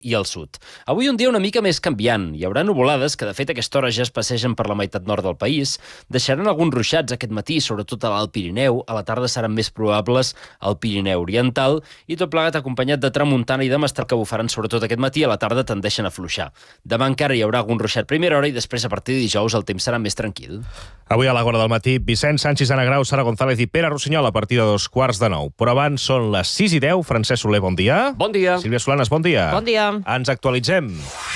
i el sud. Avui un dia una mica més canviant. Hi haurà nuvolades que, de fet, a aquesta hora ja es passegen per la meitat nord del país. Deixaran alguns ruixats aquest matí, sobretot a l'Alt Pirineu. A la tarda seran més probables al Pirineu Oriental i tot plegat acompanyat de tramuntana i de mestral que bufaran sobretot aquest matí. A la tarda tendeixen a fluixar. Demà encara hi haurà algun ruixat a primera hora i després, a partir de dijous, el temps serà més tranquil. Avui a l'hora del matí, Vicent Sanchis, Anna Grau, Sara González i Pere Rossinyol a partir de 2:45. Però abans són les 6:10. Francesc Soler, bon dia. Bon dia. Sílvia Solanes, bon dia. Bon dia. Ens actualitzem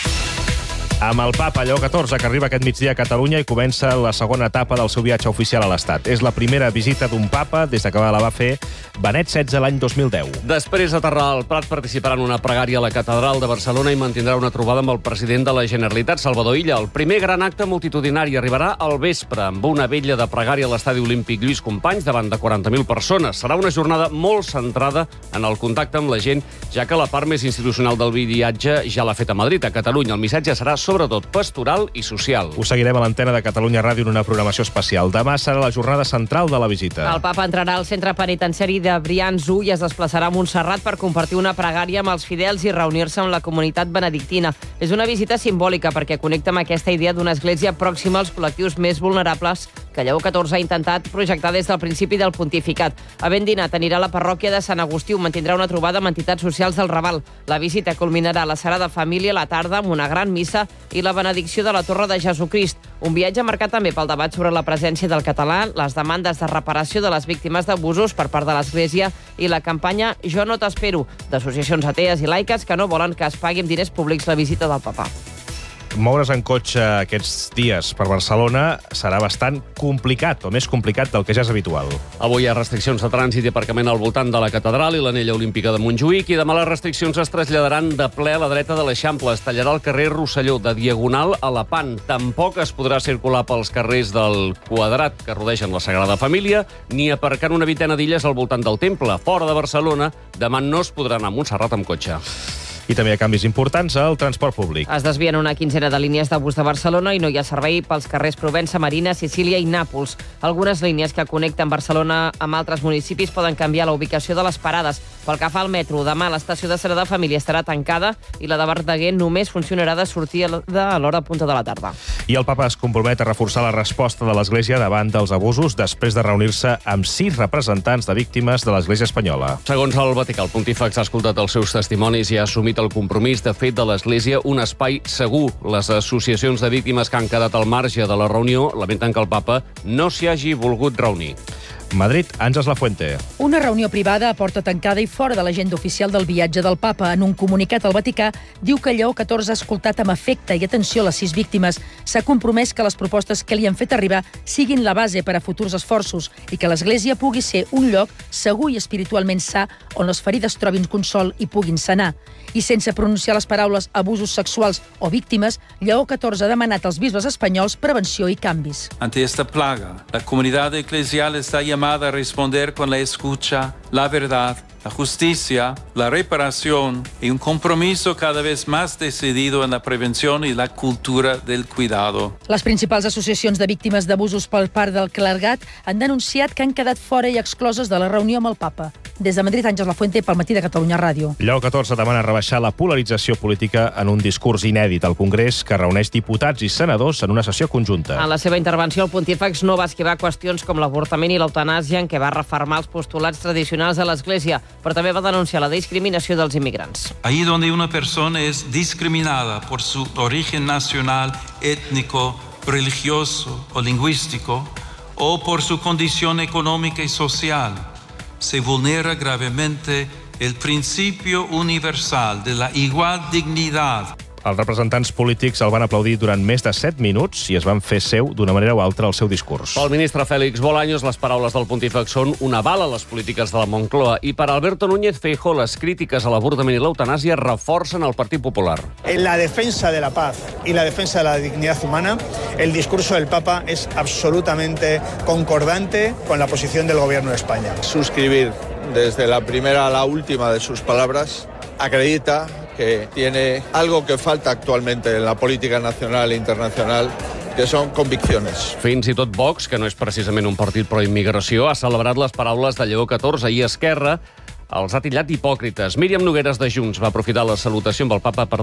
amb el papa Lleó XIV, que arriba aquest migdia a Catalunya i comença la segona etapa del seu viatge oficial a l'Estat. És la primera visita d'un papa des que la va fer Benet XVI l'any 2010. Després d'aterrar al Prat, participarà en una pregària a la Catedral de Barcelona i mantindrà una trobada amb el president de la Generalitat, Salvador Illa. El primer gran acte multitudinari arribarà al vespre amb una vetlla de pregària a l'Estadi Olímpic Lluís Companys davant de 40.000 persones. Serà una jornada molt centrada en el contacte amb la gent, ja que la part més institucional del viatge ja l'ha fet a Madrid. A Catalunya el missatge serà sobretot pastoral i social. Ho seguirem a l'antena de Catalunya Ràdio en una programació especial. Demà serà la jornada central de la visita. El papa entrarà al centre penitenciari de Brians-1 i es desplaçarà a Montserrat per compartir una pregària amb els fidels i reunir-se amb la comunitat benedictina. És una visita simbòlica perquè connecta amb aquesta idea d'una església pròxima als col·lectius més vulnerables que Lleó XIV ha intentat projectar des del principi del pontificat. Havent dinat, anirà a la parròquia de Sant Agustí, on mantindrà una trobada amb entitats socials del Raval. La visita culminarà a la Sagrada Família a la tarda amb una gran missa i la benedicció de la Torre de Jesucrist. Un viatge marcat també pel debat sobre la presència del català, les demandes de reparació de les víctimes d'abusos per part de l'Església i la campanya Jo no t'espero, d'associacions atees i laiques que no volen que es pagui amb diners públics la visita del papa. Moure's en cotxe aquests dies per Barcelona serà bastant complicat, o més complicat del que ja és habitual. Avui hi ha restriccions de trànsit i aparcament al voltant de la catedral i l'anella olímpica de Montjuïc, i demà les restriccions es traslladaran de ple a la dreta de l'Eixample. Es tallarà el carrer Rosselló de Diagonal a la Pan. Tampoc es podrà circular pels carrers del Quadrat que rodegen la Sagrada Família, ni aparcar una vintena d'illes al voltant del temple. Fora de Barcelona, demà no es podrà anar a Montserrat amb cotxe. I també hi ha canvis importants al transport públic. Es desvien una quinzena de línies de bus de Barcelona i no hi ha servei pels carrers Provença, Marina, Sicília i Nàpols. Algunes línies que connecten Barcelona amb altres municipis poden canviar la ubicació de les parades. Pel que fa al metro, demà l'estació de Sagrada Família estarà tancada i la de Verdaguer només funcionarà de sortida a l'hora punta de la tarda. I el papa es compromet a reforçar la resposta de l'Església davant dels abusos després de reunir-se amb 6 representants de víctimes de l'Església espanyola. Segons el Vaticà, el pontífex ha escoltat els seus testimonis i ha assumit el compromís de fer de l'Església un espai segur. Les associacions de víctimes que han quedat al marge de la reunió lamenten que el papa no s'hi hagi volgut reunir. Madrid, Àngels Lafuente. Una reunió privada a porta tancada i fora de l'agenda oficial del viatge del papa. En un comunicat al Vaticà diu que Lleó XIV ha escoltat amb afecte i atenció les 6 víctimes. S'ha compromès que les propostes que li han fet arribar siguin la base per a futurs esforços i que l'Església pugui ser un lloc segur i espiritualment sa on les ferides trobin consol i puguin sanar. I sense pronunciar les paraules abusos sexuals o víctimes, Lleó XIV ha demanat als bisbes espanyols prevenció i canvis. Ante esta plaga, la comunidad eclesial está llamada a responder con la escucha, la verdad, la justicia, la reparación y un compromiso cada vez más decidido en la prevención y la cultura del cuidado. Les principals associacions de víctimes d'abusos per part del clergat han denunciat que han quedat fora i excloses de la reunió amb el papa. Des de Madrid, Àngels Lafuente, pel Matí de Catalunya Ràdio. Lleó XIV demana rebaixar la polarització política en un discurs inèdit al Congrés que reuneix diputats i senadors en una sessió conjunta. En la seva intervenció, el pontífex no va esquivar qüestions com l'avortament i l'eutanàsia, en què va refermar els postulats tradicionals de l'Església, però també va denunciar la discriminació dels immigrants. Ahí donde una persona es discriminada por su origen nacional, étnico, religioso o lingüístico, o por su condición económica y social, se vulnera gravemente el principio universal de la igual dignidad. Els representants polítics el van aplaudir durant més de 7 minuts i es van fer seu d'una manera o altra el seu discurs. Pel ministre Félix Bolaños, les paraules del pontífex són un aval a les polítiques de la Moncloa, i per Alberto Núñez Feijóo les crítiques a l'avortament i l'eutanàsia reforcen el Partit Popular. En la defensa de la paz y la defensa de la dignidad humana, el discurso del Papa es absolutamente concordante con la posición del Gobierno de España. Suscribir desde la primera a la última de sus palabras acredita que tiene algo que falta actualmente en la política nacional e internacional, que són conviccions. Fins i tot Vox, que no és precisament un partit pro-immigració, ha celebrat les paraules de Lleó XIV, i Esquerra els ha titllat d'hipòcrites. Míriam Nogueres de Junts va aprofitar la salutació amb el papa per